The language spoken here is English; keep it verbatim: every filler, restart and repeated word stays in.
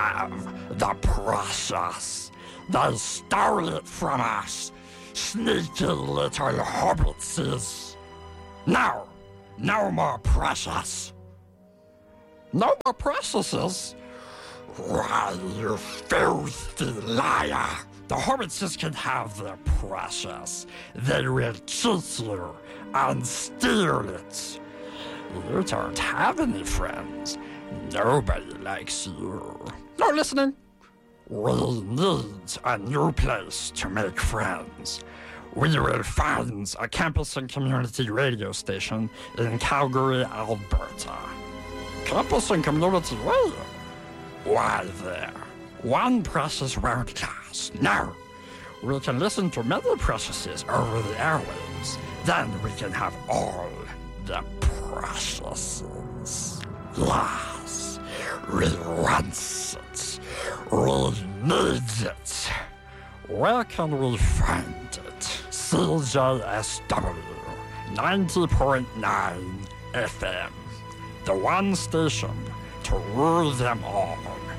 have the precious. They stole it from us, sneaky little hobbitses. No, no more precious. No more preciouses? Why, you filthy liar. The hobbitses can have their precious. They will cheat you and steal it. You don't have any friends. Nobody likes you. No listening. We need a new place to make friends. We will find a campus and community radio station in Calgary, Alberta. Campus and community radio? Why there? One precious won't last. No. We can listen to many preciouses over the airwaves. Then we can have all the preciouses. Yes. We want it. We need it. Where can we find it? C J S W ninety point nine F M. The one station to rule them all.